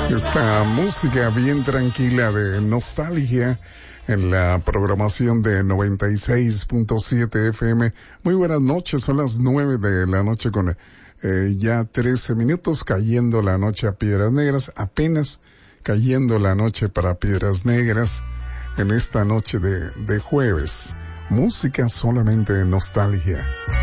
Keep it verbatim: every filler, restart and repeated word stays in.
Esta música bien tranquila de nostalgia en la programación de noventa y seis punto siete F M. Muy buenas noches, son las nueve de la noche con eh, ya trece minutos, cayendo la noche a Piedras Negras, apenas cayendo la noche para Piedras Negras en esta noche de, de jueves. Música solamente de nostalgia.